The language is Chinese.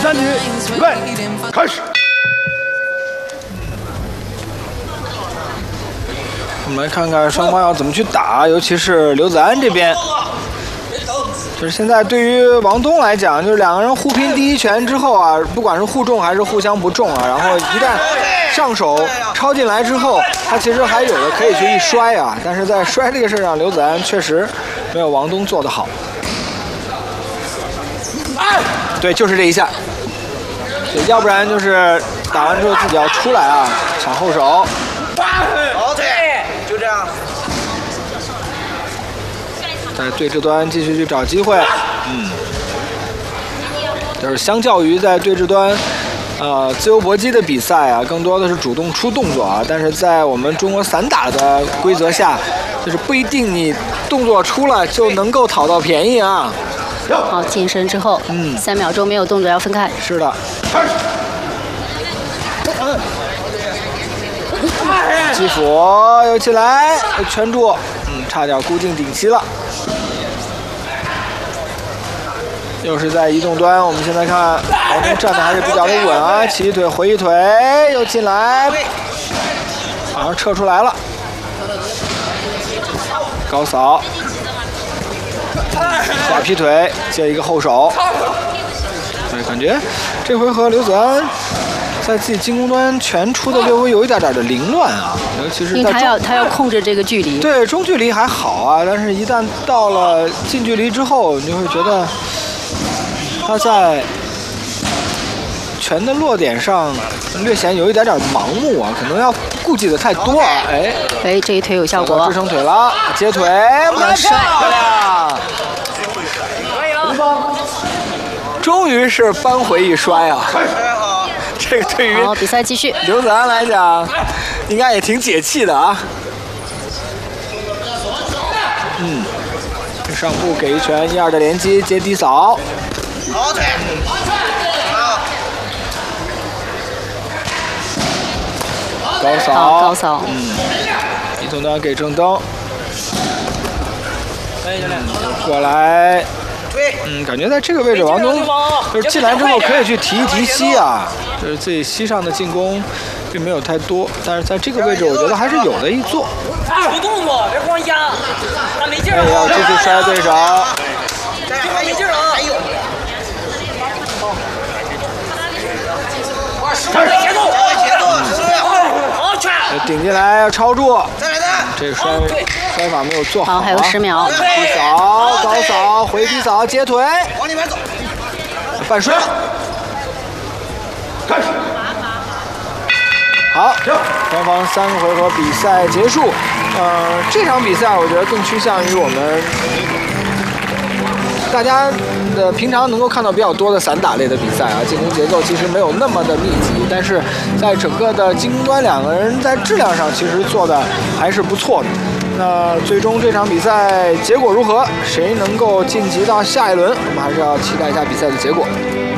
3局，预备，开始。 我们来看看双方要怎么去打，尤其是刘子安这边。就是现在对于王东来讲，就是两个人互拼第一拳之后啊，不管是互中还是互相不中啊，然后一旦上手抄进来之后，他其实还有的可以去一摔啊，但是在摔这个事上，刘子安确实没有王东做得好。对，就是这一下，要不然就是打完之后自己要出来啊，抢后手。 好腿，就这样。 在对峙端继续去找机会，就是相较于在对峙端，自由搏击的比赛啊，更多的是主动出动作啊。但是在我们中国散打的规则下，就是不一定你动作出了就能够讨到便宜啊。 好，近身之后，3秒钟没有动作要分开。 是的。击斧又起来，圈住，差点孤镜顶膝了。又是在移动端，我们现在看王东站的还是比较的稳啊，起一腿回一腿，又进来，然后撤出来了，高扫，下劈腿接一个后手，对，感觉这回合刘子安在自己进攻端拳出的略微有一点点的凌乱啊，尤其是因为他要控制这个距离。 对，中距离还好啊，但是一旦到了近距离之后，你就会觉得他在拳的落点上略显有一点点盲目啊，可能要顾忌的太多啊。 哎，这一腿有效果， 支撑腿了，接腿，蛮漂亮。终于是扳回一摔啊！这个对于比赛继续， 刘子安来讲，应该也挺解气的啊。上步给一拳，1-2的连击，接低扫。 好腿。 高扫。 高扫。 移动端给正蹬。过来。感觉在这个位置，王东就是进来之后可以去提一提膝啊，就是自己膝上的进攻并没有太多，但是在这个位置我觉得还是有的一做。 出动作，别光压，他没劲儿。 要继续摔对手。 还没劲儿啊！还有。节奏，好拳。 顶进来要抄住。 再来。 这个摔法没有做好。 好，还有10秒。 低扫，高扫，回低扫，接腿。 往里面走。 半摔。 开始。 好，双方3个回合比赛结束。这场比赛我觉得更趋向于我们大家的平常能够看到比较多的散打类的比赛啊，进攻节奏其实没有那么的密集，但是在整个的进攻端，两个人在质量上其实做的还是不错的。那最终这场比赛结果如何？谁能够晋级到下一轮？我们还是要期待一下比赛的结果。